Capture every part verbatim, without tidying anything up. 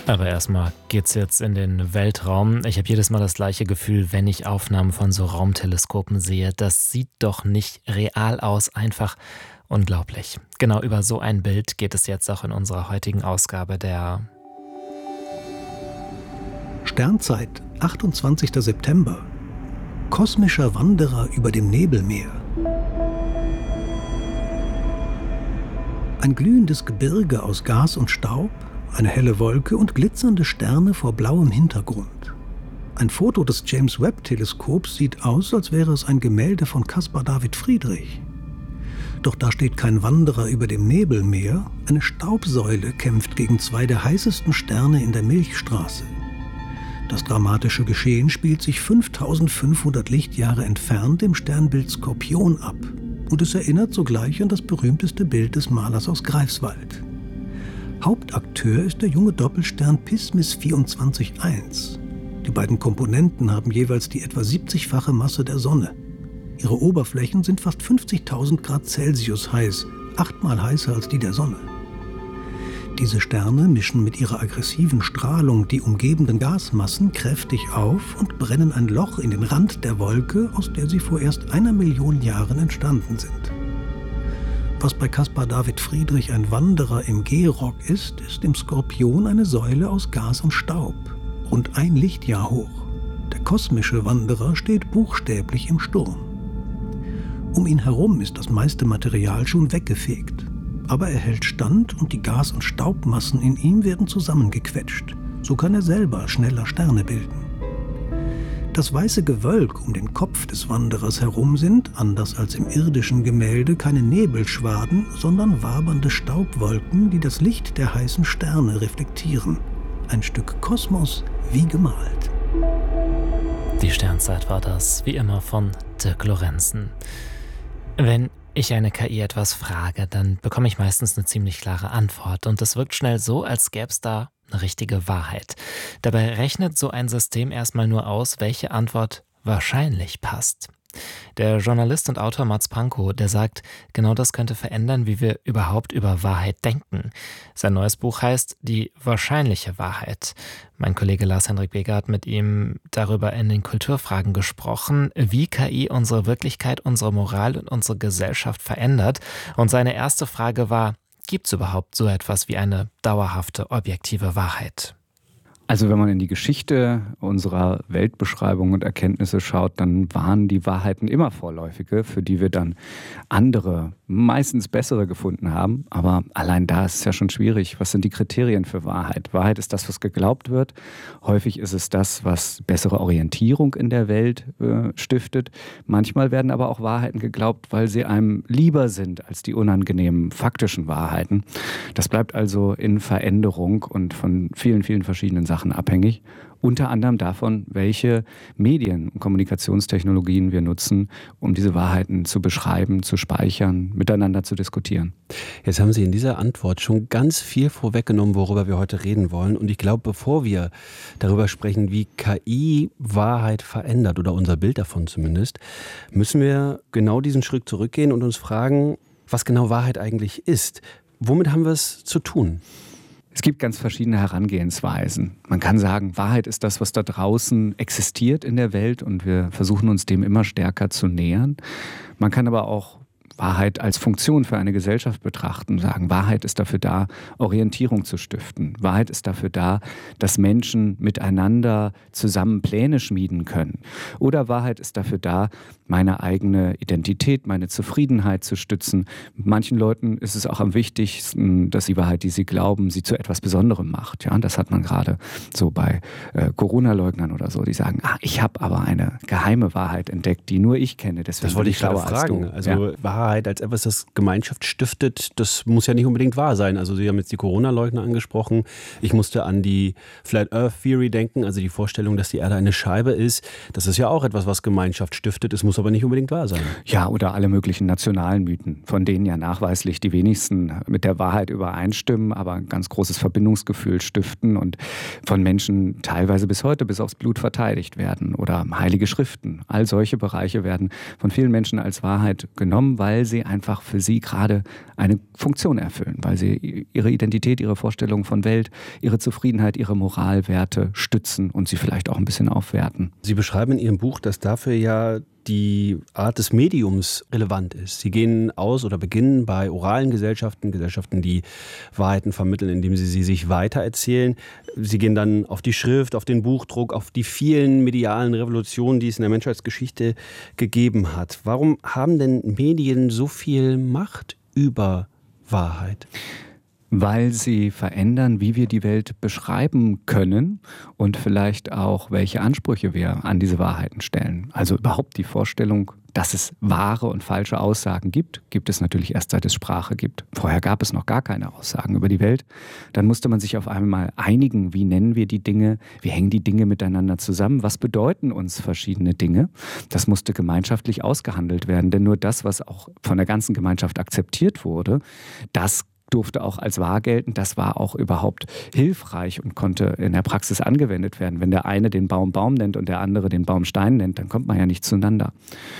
Aber erstmal geht's jetzt in den Weltraum. Ich habe jedes Mal das gleiche Gefühl, wenn ich Aufnahmen von so Raumteleskopen sehe. Das sieht doch nicht real aus, einfach unglaublich. Genau über so ein Bild geht es jetzt auch in unserer heutigen Ausgabe der Sternzeit, achtundzwanzigster September. Kosmischer Wanderer über dem Nebelmeer. Ein glühendes Gebirge aus Gas und Staub, eine helle Wolke und glitzernde Sterne vor blauem Hintergrund. Ein Foto des James-Webb-Teleskops sieht aus, als wäre es ein Gemälde von Caspar David Friedrich. Doch da steht kein Wanderer über dem Nebelmeer, eine Staubsäule kämpft gegen zwei der heißesten Sterne in der Milchstraße. Das dramatische Geschehen spielt sich fünftausendfünfhundert Lichtjahre entfernt im Sternbild Skorpion ab. Und es erinnert sogleich an das berühmteste Bild des Malers aus Greifswald. Hauptakteur ist der junge Doppelstern Pismis vierundzwanzig eins. Die beiden Komponenten haben jeweils die etwa siebzigfache Masse der Sonne. Ihre Oberflächen sind fast fünfzigtausend Grad Celsius heiß, achtmal heißer als die der Sonne. Diese Sterne mischen mit ihrer aggressiven Strahlung die umgebenden Gasmassen kräftig auf und brennen ein Loch in den Rand der Wolke, aus der sie vor erst einer Million Jahren entstanden sind. Was bei Caspar David Friedrich ein Wanderer im Gehrock ist, ist im Skorpion eine Säule aus Gas und Staub, rund ein Lichtjahr hoch. Der kosmische Wanderer steht buchstäblich im Sturm. Um ihn herum ist das meiste Material schon weggefegt. Aber er hält stand und die Gas- und Staubmassen in ihm werden zusammengequetscht. So kann er selber schneller Sterne bilden. Das weiße Gewölk um den Kopf des Wanderers herum sind, anders als im irdischen Gemälde, keine Nebelschwaden, sondern wabernde Staubwolken, die das Licht der heißen Sterne reflektieren. Ein Stück Kosmos wie gemalt. Die Sternzeit war das, wie immer von Dirk Lorenzen. Wenn ich eine K I etwas frage, dann bekomme ich meistens eine ziemlich klare Antwort und es wirkt schnell so, als gäbe es da eine richtige Wahrheit. Dabei rechnet so ein System erstmal nur aus, welche Antwort wahrscheinlich passt. Der Journalist und Autor Mads Pankow, der sagt, genau das könnte verändern, wie wir überhaupt über Wahrheit denken. Sein neues Buch heißt Die wahrscheinliche Wahrheit. Mein Kollege Lars-Hendrik Beger hat mit ihm darüber in den Kulturfragen gesprochen, wie K I unsere Wirklichkeit, unsere Moral und unsere Gesellschaft verändert. Und seine erste Frage war, gibt es überhaupt so etwas wie eine dauerhafte, objektive Wahrheit? Also wenn man in die Geschichte unserer Weltbeschreibung und Erkenntnisse schaut, dann waren die Wahrheiten immer vorläufige, für die wir dann andere, meistens bessere gefunden haben. Aber allein da ist es ja schon schwierig. Was sind die Kriterien für Wahrheit? Wahrheit ist das, was geglaubt wird. Häufig ist es das, was bessere Orientierung in der Welt äh, stiftet. Manchmal werden aber auch Wahrheiten geglaubt, weil sie einem lieber sind als die unangenehmen faktischen Wahrheiten. Das bleibt also in Veränderung und von vielen, vielen verschiedenen Sachen abhängig, unter anderem davon, welche Medien und Kommunikationstechnologien wir nutzen, um diese Wahrheiten zu beschreiben, zu speichern, miteinander zu diskutieren. Jetzt haben Sie in dieser Antwort schon ganz viel vorweggenommen, worüber wir heute reden wollen. Und ich glaube, bevor wir darüber sprechen, wie K I Wahrheit verändert, oder unser Bild davon zumindest, müssen wir genau diesen Schritt zurückgehen und uns fragen, was genau Wahrheit eigentlich ist. Womit haben wir es zu tun? Es gibt ganz verschiedene Herangehensweisen. Man kann sagen, Wahrheit ist das, was da draußen existiert in der Welt und wir versuchen uns dem immer stärker zu nähern. Man kann aber auch Wahrheit als Funktion für eine Gesellschaft betrachten, sagen, Wahrheit ist dafür da, Orientierung zu stiften. Wahrheit ist dafür da, dass Menschen miteinander zusammen Pläne schmieden können. Oder Wahrheit ist dafür da, meine eigene Identität, meine Zufriedenheit zu stützen. Manchen Leuten ist es auch am wichtigsten, dass die Wahrheit, die sie glauben, sie zu etwas Besonderem macht. Ja, das hat man gerade so bei äh, Corona-Leugnern oder so, die sagen, ah, ich habe aber eine geheime Wahrheit entdeckt, die nur ich kenne. Deswegen das wollte ich gerade schlauer fragen. Als du. Also ja. Wahrheit als etwas, das Gemeinschaft stiftet, das muss ja nicht unbedingt wahr sein. Also Sie haben jetzt die Corona-Leugner angesprochen. Ich musste an die Flat Earth Theory denken, also die Vorstellung, dass die Erde eine Scheibe ist. Das ist ja auch etwas, was Gemeinschaft stiftet. Es muss aber nicht unbedingt wahr sein. Ja, oder alle möglichen nationalen Mythen, von denen ja nachweislich die wenigsten mit der Wahrheit übereinstimmen, aber ein ganz großes Verbindungsgefühl stiften und von Menschen teilweise bis heute bis aufs Blut verteidigt werden. Oder heilige Schriften. All solche Bereiche werden von vielen Menschen als Wahrheit genommen, weil weil sie einfach für sie gerade eine Funktion erfüllen, weil sie ihre Identität, ihre Vorstellung von Welt, ihre Zufriedenheit, ihre Moralwerte stützen und sie vielleicht auch ein bisschen aufwerten. Sie beschreiben in Ihrem Buch, dass dafür ja die Art des Mediums relevant ist. Sie gehen aus oder beginnen bei oralen Gesellschaften, Gesellschaften, die Wahrheiten vermitteln, indem sie sie sich weitererzählen. Sie gehen dann auf die Schrift, auf den Buchdruck, auf die vielen medialen Revolutionen, die es in der Menschheitsgeschichte gegeben hat. Warum haben denn Medien so viel Macht über Wahrheit? Weil sie verändern, wie wir die Welt beschreiben können und vielleicht auch, welche Ansprüche wir an diese Wahrheiten stellen. Also überhaupt die Vorstellung, dass es wahre und falsche Aussagen gibt, gibt es natürlich erst seit es Sprache gibt. Vorher gab es noch gar keine Aussagen über die Welt. Dann musste man sich auf einmal einigen, wie nennen wir die Dinge, wie hängen die Dinge miteinander zusammen, was bedeuten uns verschiedene Dinge. Das musste gemeinschaftlich ausgehandelt werden, denn nur das, was auch von der ganzen Gemeinschaft akzeptiert wurde, das durfte auch als wahr gelten. Das war auch überhaupt hilfreich und konnte in der Praxis angewendet werden. Wenn der eine den Baum Baum nennt und der andere den Baum Stein nennt, dann kommt man ja nicht zueinander.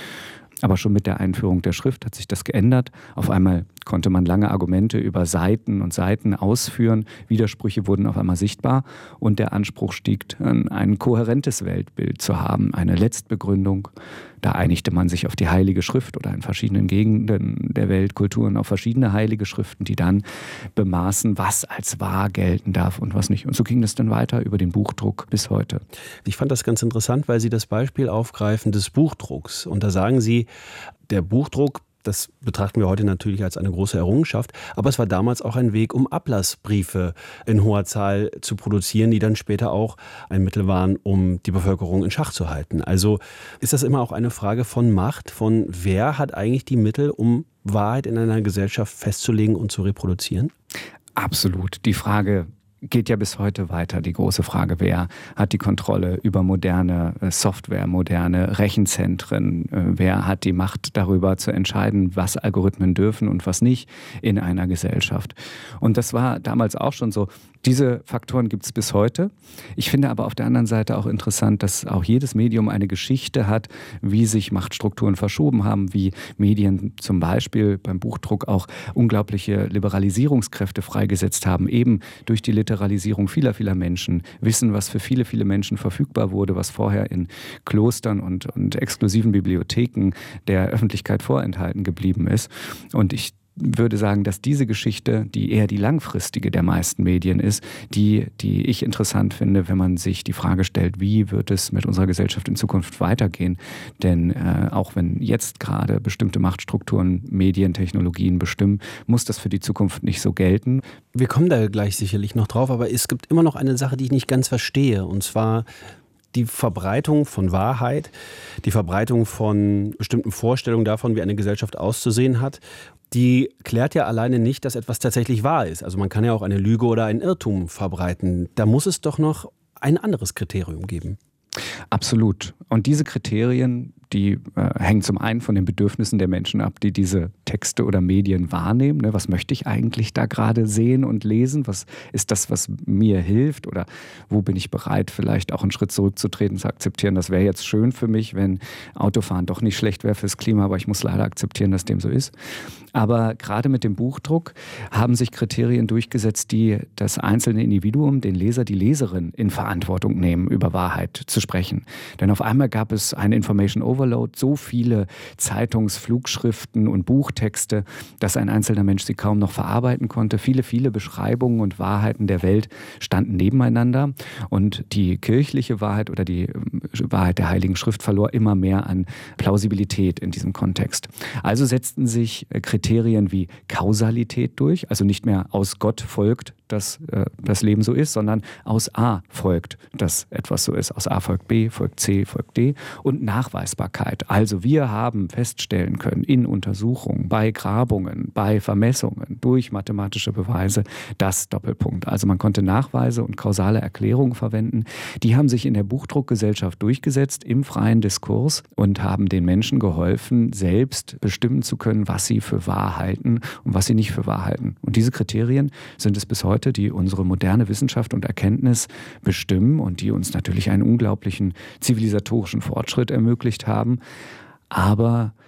Aber schon mit der Einführung der Schrift hat sich das geändert. Auf einmal konnte man lange Argumente über Seiten und Seiten ausführen. Widersprüche wurden auf einmal sichtbar und der Anspruch stieg, ein kohärentes Weltbild zu haben, eine Letztbegründung. Da einigte man sich auf die Heilige Schrift oder in verschiedenen Gegenden der Weltkulturen auf verschiedene heilige Schriften, die dann bemaßen, was als wahr gelten darf und was nicht. Und so ging das dann weiter über den Buchdruck bis heute. Ich fand das ganz interessant, weil Sie das Beispiel aufgreifen des Buchdrucks. Und da sagen Sie, der Buchdruck, das betrachten wir heute natürlich als eine große Errungenschaft, aber es war damals auch ein Weg, um Ablassbriefe in hoher Zahl zu produzieren, die dann später auch ein Mittel waren, um die Bevölkerung in Schach zu halten. Also ist das immer auch eine Frage von Macht, von wer hat eigentlich die Mittel, um Wahrheit in einer Gesellschaft festzulegen und zu reproduzieren? Absolut. Die Frage geht ja bis heute weiter, die große Frage, wer hat die Kontrolle über moderne Software, moderne Rechenzentren, wer hat die Macht darüber zu entscheiden, was Algorithmen dürfen und was nicht in einer Gesellschaft. Und das war damals auch schon so. Diese Faktoren gibt es bis heute. Ich finde aber auf der anderen Seite auch interessant, dass auch jedes Medium eine Geschichte hat, wie sich Machtstrukturen verschoben haben, wie Medien zum Beispiel beim Buchdruck auch unglaubliche Liberalisierungskräfte freigesetzt haben, eben durch die Literalisierung vieler, vieler Menschen, Wissen, was für viele, viele Menschen verfügbar wurde, was vorher in Klostern und, und exklusiven Bibliotheken der Öffentlichkeit vorenthalten geblieben ist. Und ich würde sagen, dass diese Geschichte, die eher die langfristige der meisten Medien ist, die, die ich interessant finde, wenn man sich die Frage stellt, wie wird es mit unserer Gesellschaft in Zukunft weitergehen? Denn äh, auch wenn jetzt gerade bestimmte Machtstrukturen, Medientechnologien bestimmen, muss das für die Zukunft nicht so gelten. Wir kommen da gleich sicherlich noch drauf, aber es gibt immer noch eine Sache, die ich nicht ganz verstehe, und zwar die Verbreitung von Wahrheit, die Verbreitung von bestimmten Vorstellungen davon, wie eine Gesellschaft auszusehen hat. Die klärt ja alleine nicht, dass etwas tatsächlich wahr ist. Also man kann ja auch eine Lüge oder einen Irrtum verbreiten. Da muss es doch noch ein anderes Kriterium geben. Absolut. Und diese Kriterien, die äh, hängen zum einen von den Bedürfnissen der Menschen ab, die diese Texte oder Medien wahrnehmen. Ne? Was möchte ich eigentlich da gerade sehen und lesen? Was ist das, was mir hilft? Oder wo bin ich bereit, vielleicht auch einen Schritt zurückzutreten, zu akzeptieren, das wäre jetzt schön für mich, wenn Autofahren doch nicht schlecht wäre fürs Klima, aber ich muss leider akzeptieren, dass dem so ist. Aber gerade mit dem Buchdruck haben sich Kriterien durchgesetzt, die das einzelne Individuum, den Leser, die Leserin in Verantwortung nehmen, über Wahrheit zu sprechen. Denn auf einmal gab es eine Information Overload, so viele Zeitungsflugschriften und Buchtexte, dass ein einzelner Mensch sie kaum noch verarbeiten konnte. Viele, viele Beschreibungen und Wahrheiten der Welt standen nebeneinander und die kirchliche Wahrheit oder die Wahrheit der Heiligen Schrift verlor immer mehr an Plausibilität in diesem Kontext. Also setzten sich Kriterien wie Kausalität durch, also nicht mehr aus Gott folgt, dass äh, das Leben so ist, sondern aus A folgt, dass etwas so ist. Aus A folgt B, folgt C, folgt D. Und Nachweisbarkeit. Also wir haben feststellen können in Untersuchungen, bei Grabungen, bei Vermessungen, durch mathematische Beweise, das Doppelpunkt. Also man konnte Nachweise und kausale Erklärungen verwenden. Die haben sich in der Buchdruckgesellschaft durchgesetzt, im freien Diskurs, und haben den Menschen geholfen, selbst bestimmen zu können, was sie für wahr halten und was sie nicht für wahr halten. Und diese Kriterien sind es bis heute, die unsere moderne Wissenschaft und Erkenntnis bestimmen und die uns natürlich einen unglaublichen zivilisatorischen Fortschritt ermöglicht haben. Aber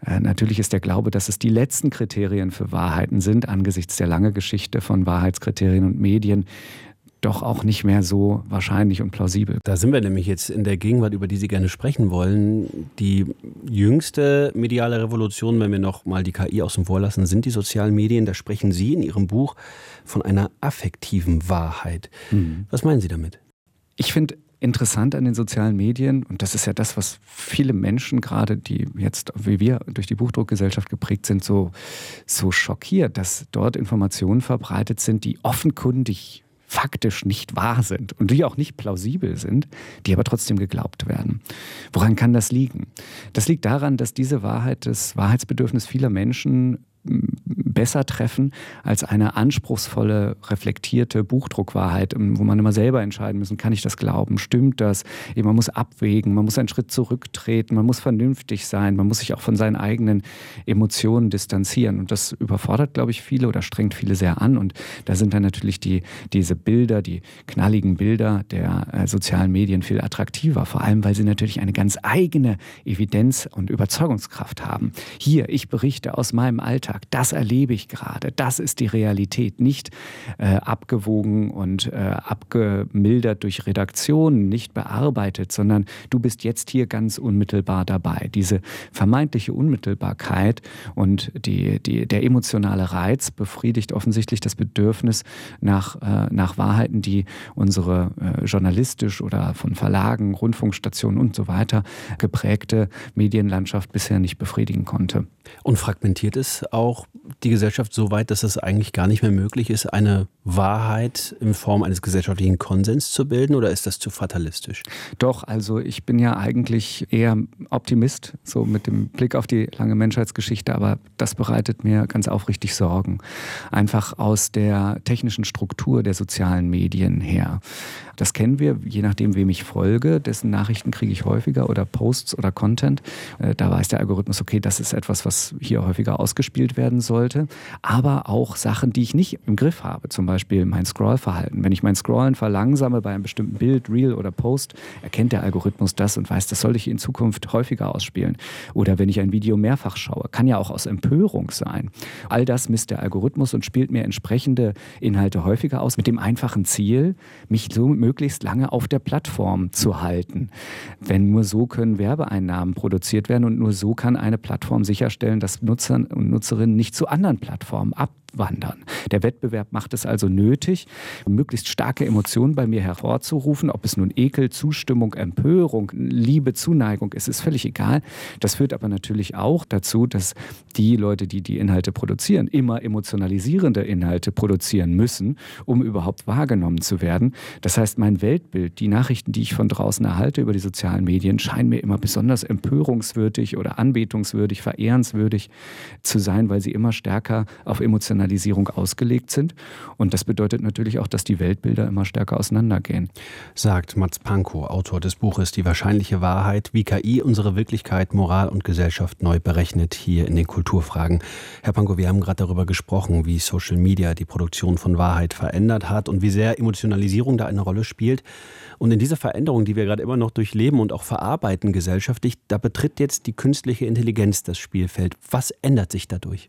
Äh, natürlich ist der Glaube, dass es die letzten Kriterien für Wahrheiten sind, angesichts der langen Geschichte von Wahrheitskriterien und Medien, doch auch nicht mehr so wahrscheinlich und plausibel. Da sind wir nämlich jetzt in der Gegenwart, über die Sie gerne sprechen wollen. Die jüngste mediale Revolution, wenn wir noch mal die K I außen vor lassen, sind die sozialen Medien. Da sprechen Sie in Ihrem Buch von einer affektiven Wahrheit. Mhm. Was meinen Sie damit? Ich finde interessant an den sozialen Medien, und das ist ja das, was viele Menschen, gerade die jetzt wie wir durch die Buchdruckgesellschaft geprägt sind, so, so schockiert, dass dort Informationen verbreitet sind, die offenkundig faktisch nicht wahr sind und die auch nicht plausibel sind, die aber trotzdem geglaubt werden. Woran kann das liegen? Das liegt daran, dass diese Wahrheit, das Wahrheitsbedürfnis vieler Menschen besser treffen als eine anspruchsvolle, reflektierte Buchdruckwahrheit, wo man immer selber entscheiden muss, kann ich das glauben, stimmt das? Man muss abwägen, man muss einen Schritt zurücktreten, man muss vernünftig sein, man muss sich auch von seinen eigenen Emotionen distanzieren. Und das überfordert, glaube ich, viele oder strengt viele sehr an. Und da sind dann natürlich die, diese Bilder, die knalligen Bilder der äh, sozialen Medien viel attraktiver, vor allem, weil sie natürlich eine ganz eigene Evidenz und Überzeugungskraft haben. Hier, ich berichte aus meinem Alltag, das erlebe ich gerade, das ist die Realität, nicht äh, abgewogen und äh, abgemildert durch Redaktionen, nicht bearbeitet, sondern du bist jetzt hier ganz unmittelbar dabei. Diese vermeintliche Unmittelbarkeit und die, die, der emotionale Reiz befriedigt offensichtlich das Bedürfnis nach, äh, nach Wahrheiten, die unsere äh, journalistisch oder von Verlagen, Rundfunkstationen und so weiter geprägte Medienlandschaft bisher nicht befriedigen konnte. Und fragmentiert es auch die Gesellschaft so weit, dass es eigentlich gar nicht mehr möglich ist, eine Wahrheit in Form eines gesellschaftlichen Konsens zu bilden, oder ist das zu fatalistisch? Doch, also ich bin ja eigentlich eher Optimist, so mit dem Blick auf die lange Menschheitsgeschichte, aber das bereitet mir ganz aufrichtig Sorgen. Einfach aus der technischen Struktur der sozialen Medien her. Das kennen wir, je nachdem, wem ich folge, dessen Nachrichten kriege ich häufiger oder Posts oder Content. Da weiß der Algorithmus, okay, das ist etwas, was hier häufiger ausgespielt werden sollte. Aber auch Sachen, die ich nicht im Griff habe, zum Beispiel mein Scrollverhalten. Wenn ich mein Scrollen verlangsame bei einem bestimmten Bild, Reel oder Post, erkennt der Algorithmus das und weiß, das soll ich in Zukunft häufiger ausspielen. Oder wenn ich ein Video mehrfach schaue, kann ja auch aus Empörung sein. All das misst der Algorithmus und spielt mir entsprechende Inhalte häufiger aus, mit dem einfachen Ziel, mich so möglichst lange auf der Plattform zu halten. Denn nur so können Werbeeinnahmen produziert werden und nur so kann eine Plattform sicherstellen, dass Nutzer und Nutzerinnen nicht zu anderen Plattformen abwandern. Der Wettbewerb macht es also nötig, möglichst starke Emotionen bei mir hervorzurufen, ob es nun Ekel, Zustimmung, Empörung, Liebe, Zuneigung ist, ist völlig egal. Das führt aber natürlich auch dazu, dass die Leute, die die Inhalte produzieren, immer emotionalisierende Inhalte produzieren müssen, um überhaupt wahrgenommen zu werden. Das heißt, mein Weltbild, die Nachrichten, die ich von draußen erhalte über die sozialen Medien, scheinen mir immer besonders empörungswürdig oder anbetungswürdig, verehrenswürdig zu sein, weil sie immer stärker auf Emotionalisierung ausgelegt sind. Und das bedeutet natürlich auch, dass die Weltbilder immer stärker auseinandergehen. Sagt Mats Pankow, Autor des Buches Die wahrscheinliche Wahrheit, wie K I unsere Wirklichkeit, Moral und Gesellschaft neu berechnet, hier in den Kulturfragen. Herr Pankow, wir haben gerade darüber gesprochen, wie Social Media die Produktion von Wahrheit verändert hat und wie sehr Emotionalisierung da eine Rolle spielt. Und in dieser Veränderung, die wir gerade immer noch durchleben und auch verarbeiten gesellschaftlich, da betritt jetzt die künstliche Intelligenz das Spielfeld. Was ändert sich dadurch?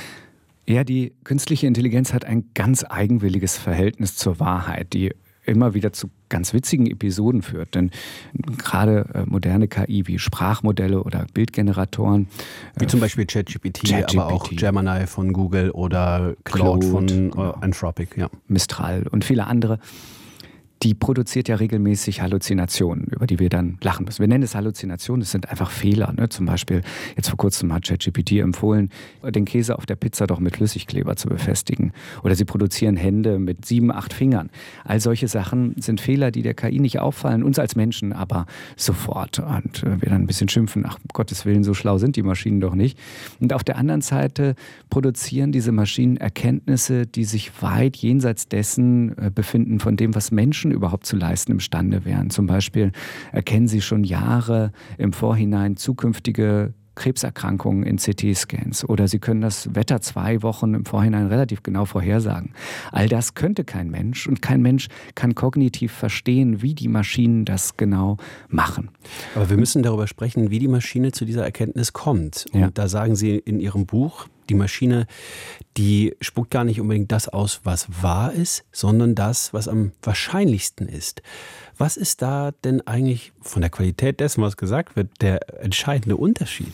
Ja, die künstliche Intelligenz hat ein ganz eigenwilliges Verhältnis zur Wahrheit, die immer wieder zu ganz witzigen Episoden führt. Denn gerade äh, moderne K I wie Sprachmodelle oder Bildgeneratoren. Wie äh, zum Beispiel ChatGPT, aber auch Gemini von Google oder Claude, Claude von äh, genau. Anthropic. Ja. Mistral und viele andere. Die produziert ja regelmäßig Halluzinationen, über die wir dann lachen müssen. Wir nennen es Halluzinationen, das sind einfach Fehler. Ne? Zum Beispiel, jetzt vor kurzem hat ChatGPT empfohlen, den Käse auf der Pizza doch mit Flüssigkleber zu befestigen. Oder sie produzieren Hände mit sieben, acht Fingern. All solche Sachen sind Fehler, die der K I nicht auffallen, uns als Menschen aber sofort. Und wir dann ein bisschen schimpfen, ach, um Gottes Willen, so schlau sind die Maschinen doch nicht. Und auf der anderen Seite produzieren diese Maschinen Erkenntnisse, die sich weit jenseits dessen befinden, von dem, was Menschen überhaupt zu leisten imstande wären. Zum Beispiel erkennen sie schon Jahre im Vorhinein zukünftige Krebserkrankungen in C T-Scans oder sie können das Wetter zwei Wochen im Vorhinein relativ genau vorhersagen. All das könnte kein Mensch und kein Mensch kann kognitiv verstehen, wie die Maschinen das genau machen. Aber wir müssen darüber sprechen, wie die Maschine zu dieser Erkenntnis kommt. Und ja. da sagen Sie in Ihrem Buch, die Maschine, die spuckt gar nicht unbedingt das aus, was wahr ist, sondern das, was am wahrscheinlichsten ist. Was ist da denn eigentlich von der Qualität dessen, was gesagt wird, der entscheidende Unterschied?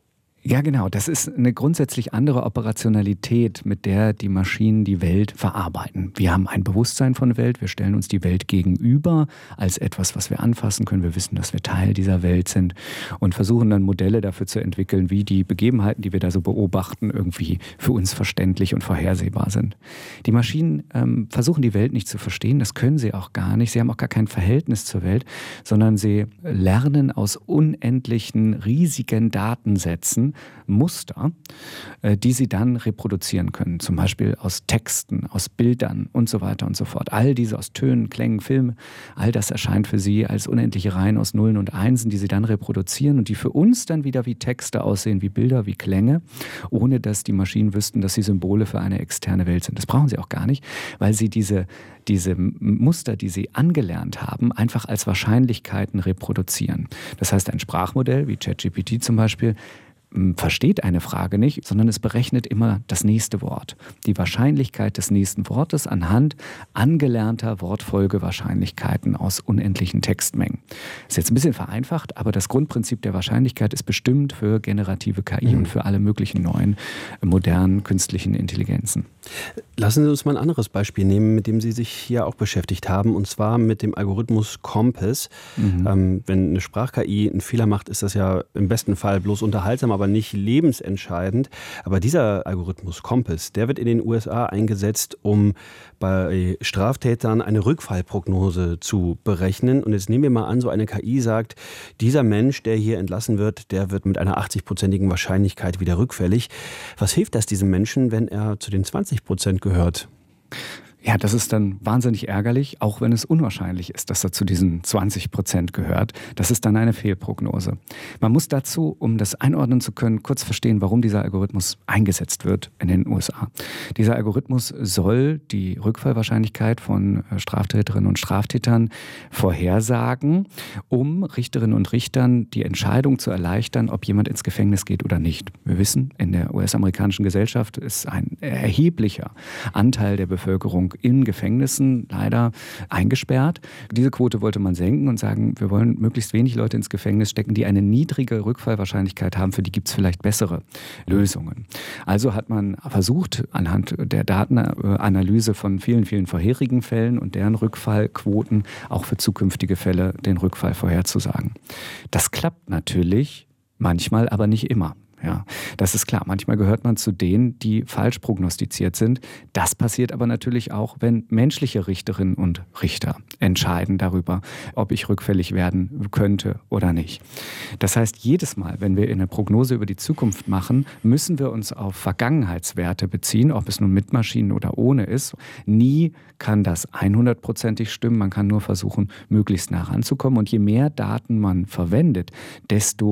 Ja, genau. Das ist eine grundsätzlich andere Operationalität, mit der die Maschinen die Welt verarbeiten. Wir haben ein Bewusstsein von Welt, wir stellen uns die Welt gegenüber als etwas, was wir anfassen können. Wir wissen, dass wir Teil dieser Welt sind und versuchen dann Modelle dafür zu entwickeln, wie die Begebenheiten, die wir da so beobachten, irgendwie für uns verständlich und vorhersehbar sind. Die Maschinen ähm, versuchen die Welt nicht zu verstehen, das können sie auch gar nicht. Sie haben auch gar kein Verhältnis zur Welt, sondern sie lernen aus unendlichen, riesigen Datensätzen Muster, die sie dann reproduzieren können. Zum Beispiel aus Texten, aus Bildern und so weiter und so fort. All diese aus Tönen, Klängen, Filmen, all das erscheint für sie als unendliche Reihen aus Nullen und Einsen, die sie dann reproduzieren und die für uns dann wieder wie Texte aussehen, wie Bilder, wie Klänge, ohne dass die Maschinen wüssten, dass sie Symbole für eine externe Welt sind. Das brauchen sie auch gar nicht, weil sie diese, diese Muster, die sie angelernt haben, einfach als Wahrscheinlichkeiten reproduzieren. Das heißt, ein Sprachmodell wie ChatGPT zum Beispiel versteht eine Frage nicht, sondern es berechnet immer das nächste Wort. Die Wahrscheinlichkeit des nächsten Wortes anhand angelernter Wortfolgewahrscheinlichkeiten aus unendlichen Textmengen. Ist jetzt ein bisschen vereinfacht, aber das Grundprinzip der Wahrscheinlichkeit ist bestimmt für generative K I mhm. und für alle möglichen neuen, modernen, künstlichen Intelligenzen. Lassen Sie uns mal ein anderes Beispiel nehmen, mit dem Sie sich hier auch beschäftigt haben, und zwar mit dem Algorithmus Compass. Mhm. Ähm, wenn eine Sprach-K I einen Fehler macht, ist das ja im besten Fall bloß unterhaltsam, aber nicht lebensentscheidend. Aber dieser Algorithmus Compass, der wird in den U S A eingesetzt, um bei Straftätern eine Rückfallprognose zu berechnen. Und jetzt nehmen wir mal an, so eine K I sagt, dieser Mensch, der hier entlassen wird, der wird mit einer achtzig-prozentigen Wahrscheinlichkeit wieder rückfällig. Was hilft das diesem Menschen, wenn er zu den zwanzig Prozent gehört? Ja, das ist dann wahnsinnig ärgerlich, auch wenn es unwahrscheinlich ist, dass er zu diesen zwanzig Prozent gehört. Das ist dann eine Fehlprognose. Man muss dazu, um das einordnen zu können, kurz verstehen, warum dieser Algorithmus eingesetzt wird in den U S A. Dieser Algorithmus soll die Rückfallwahrscheinlichkeit von Straftäterinnen und Straftätern vorhersagen, um Richterinnen und Richtern die Entscheidung zu erleichtern, ob jemand ins Gefängnis geht oder nicht. Wir wissen, in der U S-amerikanischen Gesellschaft ist ein erheblicher Anteil der Bevölkerung in Gefängnissen leider eingesperrt. Diese Quote wollte man senken und sagen, wir wollen möglichst wenig Leute ins Gefängnis stecken, die eine niedrige Rückfallwahrscheinlichkeit haben. Für die gibt es vielleicht bessere Lösungen. Also hat man versucht, anhand der Datenanalyse von vielen, vielen vorherigen Fällen und deren Rückfallquoten auch für zukünftige Fälle den Rückfall vorherzusagen. Das klappt natürlich, manchmal aber nicht immer. Ja, das ist klar. Manchmal gehört man zu denen, die falsch prognostiziert sind. Das passiert aber natürlich auch, wenn menschliche Richterinnen und Richter entscheiden darüber, ob ich rückfällig werden könnte oder nicht. Das heißt, jedes Mal, wenn wir eine Prognose über die Zukunft machen, müssen wir uns auf Vergangenheitswerte beziehen, ob es nun mit Maschinen oder ohne ist. Nie kann das hundertprozentig stimmen. Man kann nur versuchen, möglichst nah ranzukommen. Und je mehr Daten man verwendet, desto